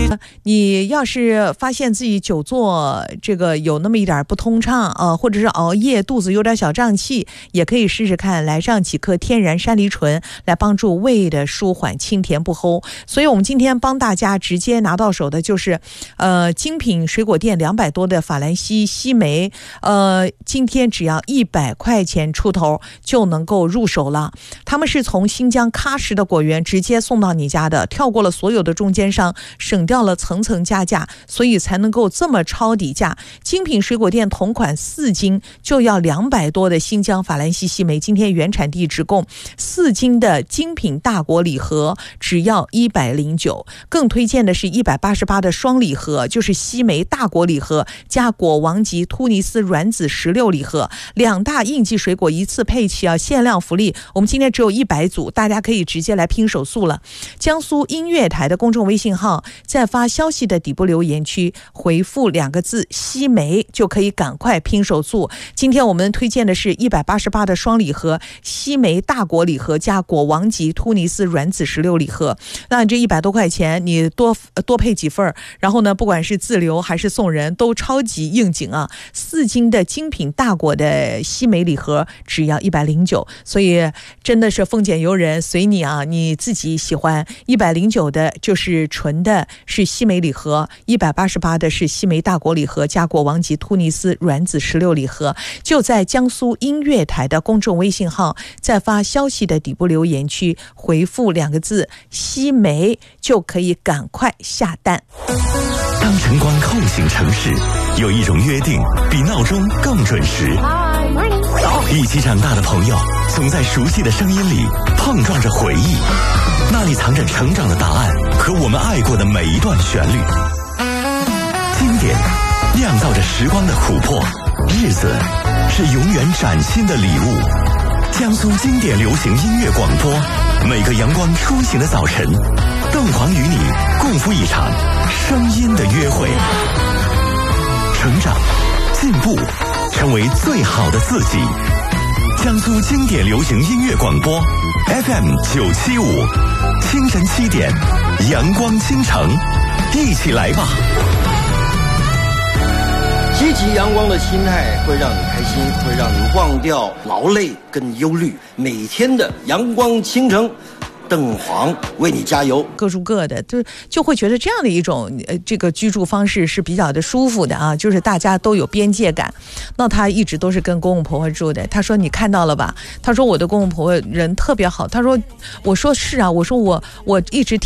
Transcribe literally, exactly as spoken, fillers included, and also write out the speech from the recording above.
你要是发现自己久坐这个有那么一点不通畅呃，或者是熬夜肚子有点小胀气，也可以试试看来上几克天然山梨醇，来帮助胃的舒缓，清甜不齁。所以我们今天帮大家直接拿到手的就是呃精品水果店两百多的法兰西西梅，呃今天只要一百块钱出头就能够入手了。他们是从新疆喀什的果园直接送到你家的，跳过了所有的中间商，省掉了层层加价，所以才能够这么超底价。精品水果店同款四斤就要两百多的新疆法兰西西梅，今天原产地直供四斤的精品大果礼盒只要一百零九，更推荐的是一百八十八的双礼盒，就是西梅大果礼盒加果王级突尼斯软籽石榴礼盒，两大应季水果一次配齐啊，限量福利。我们今天只有一百组，大家可以直接来拼手速了。江苏音乐台的公众微信号，在发消息的底部留言区回复两个字西梅，就可以赶快拼手速。今天我们推荐的是一百八十八的双礼盒西梅大果礼盒加果王级突尼斯软籽石榴礼盒，那这一百多块钱你多多配几份，然后呢不管是自留还是送人都超级应景啊。四斤的精品大果的西梅礼盒只要一百零九，所以真的是丰俭由人，随你啊，你自己喜欢。一百零九的就是纯的是西梅礼盒，一百八十八的是西梅大果礼盒加果王级突尼斯软籽石榴礼盒。就在江苏音乐台的公众微信号，在发消息的底部留言区回复两个字西梅，就可以赶快下单。 当晨光叩醒城市，有一种约定比闹钟更准时。一起长大的朋友，总在熟悉的声音里碰撞着回忆，那里藏着成长的答案和我们爱过的每一段旋律。经典酿造着时光的琥珀，日子是永远崭新的礼物。江苏经典流行音乐广播，每个阳光初醒的早晨，凤凰与你共赴一场声音的约会，成长进步，成为最好的自己。江苏经典流行音乐广播 F M 九七五，清晨七点，阳光倾城，一起来吧！ 积极阳光的心态会让你开心，会让你忘掉劳累跟忧虑。每天的阳光倾城，邓黄为你加油。 各住各的，就就会觉得这样的一种呃这个居住方式是比较的舒服的啊，就是大家都有边界感。那他一直都是跟公公婆婆住的，他说你看到了吧？他说我的公公婆婆人特别好。他说，我说是啊，我说我我一直